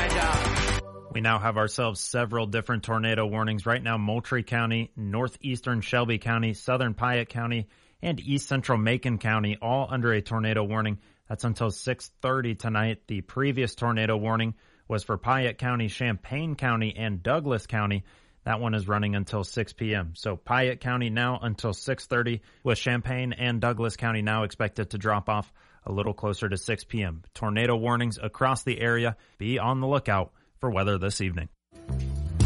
find out. We now have ourselves several different tornado warnings. Right now, Moultrie County, northeastern Shelby County, southern Piatt County, and east central Macon County, all under a tornado warning. That's until 6:30 tonight. The previous tornado warning was for Piatt County, Champaign County, and Douglas County. That one is running until 6 p.m. So Piatt County now until 6:30, with Champaign and Douglas County now expected to drop off a little closer to 6 p.m. Tornado warnings across the area. Be on the lookout for weather this evening.